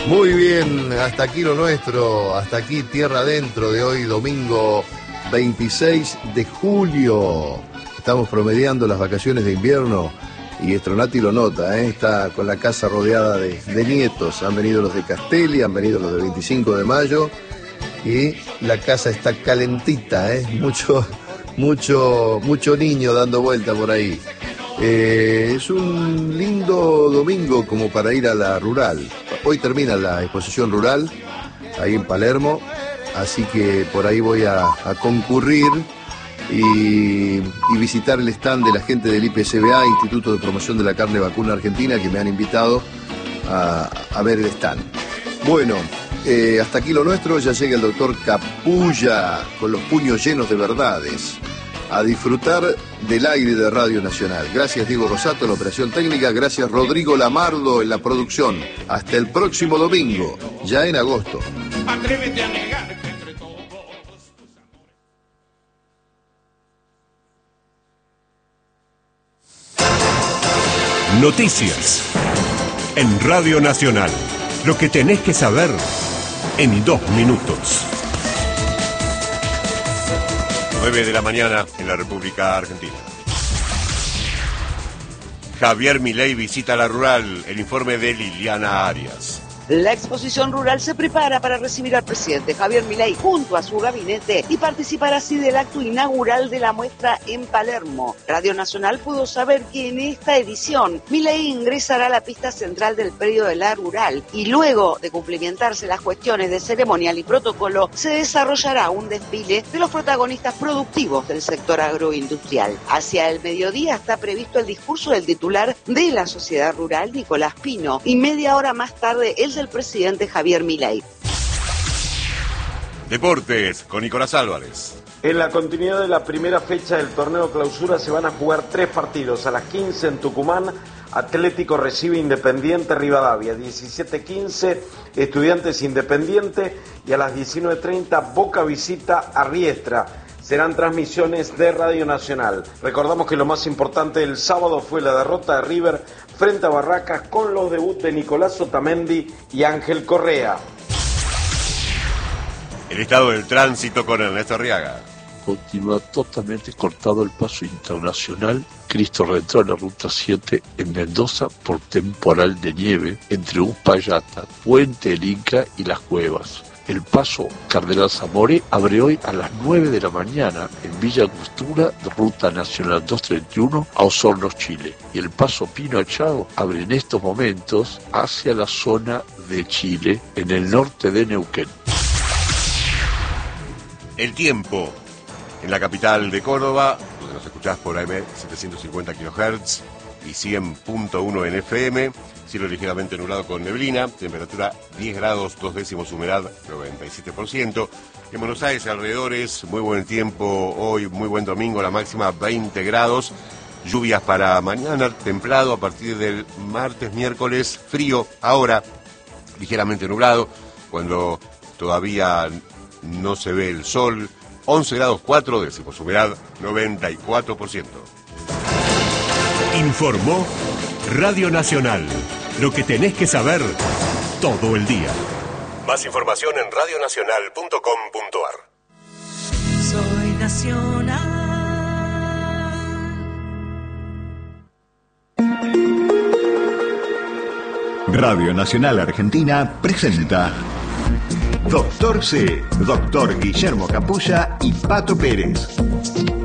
Muy bien, hasta aquí lo nuestro, hasta aquí tierra adentro de hoy, domingo 26 de julio. Estamos promediando las vacaciones de invierno y Stronati lo nota, está con la casa rodeada de nietos. Han venido los de Castelli, han venido los del 25 de mayo y la casa está calentita, mucho niño dando vuelta por ahí. Es un lindo domingo como para ir a la rural. Hoy termina la exposición rural ahí en Palermo, así que por ahí voy a concurrir y visitar el stand de la gente del IPCBA, Instituto de Promoción de la Carne Vacuna Argentina, que me han invitado a ver el stand. Bueno, hasta aquí lo nuestro. Ya llega el doctor Capulla con los puños llenos de verdades a disfrutar del aire de Radio Nacional. Gracias Diego Rosato en la operación técnica, gracias Rodrigo Lamardo en la producción. Hasta el próximo domingo, ya en agosto. Atrévete a negar que entre todos Noticias en Radio Nacional. Lo que tenés que saber en 2 minutos. 9 de la mañana en la República Argentina. Javier Milei visita la rural. El informe de Liliana Arias. La exposición rural se prepara para recibir al presidente Javier Milei junto a su gabinete y participar así del acto inaugural de la muestra en Palermo. Radio Nacional pudo saber que en esta edición Milei ingresará a la pista central del predio de la rural y luego de cumplimentarse las cuestiones de ceremonial y protocolo se desarrollará un desfile de los protagonistas productivos del sector agroindustrial. Hacia el mediodía está previsto el discurso del titular de la sociedad rural, Nicolás Pino, y media hora más tarde el del presidente Javier Milei. Deportes con Nicolás Álvarez. En la continuidad de la primera fecha del torneo clausura se van a jugar 3 partidos. A las 15 en Tucumán, Atlético recibe Independiente Rivadavia. 17:15 Estudiantes Independiente y a las 19:30 Boca visita a Riestra. Serán transmisiones de Radio Nacional. Recordamos que lo más importante del sábado fue la derrota de River frente a Barracas con los debuts de Nicolás Otamendi y Ángel Correa. El estado del tránsito con Ernesto Arriaga. Continúa totalmente cortado el paso internacional Cristo Redentor en la Ruta 7 en Mendoza por temporal de nieve entre Uspallata, Puente el Inca y Las Cuevas. El paso Cardenal Zamore abre hoy a las 9 de la mañana en Villa Angostura, Ruta Nacional 231 a Osorno, Chile. Y el paso Pino Achao abre en estos momentos hacia la zona de Chile, en el norte de Neuquén. El tiempo en la capital de Córdoba, donde nos escuchás por AM 750 kHz y 100.1 en FM. Cielo ligeramente nublado con neblina, temperatura 10 grados, 2 décimos, humedad 97%. En Buenos Aires alrededores, muy buen tiempo hoy, muy buen domingo, la máxima 20 grados. Lluvias para mañana, templado a partir del martes, miércoles, frío ahora, ligeramente nublado, cuando todavía no se ve el sol. 11 grados 4 décimos, humedad 94%. Informó Radio Nacional. Lo que tenés que saber todo el día. Más información en radionacional.com.ar. Soy nacional. Radio Nacional Argentina presenta Doctor C, Doctor Guillermo Capulla y Pato Pérez.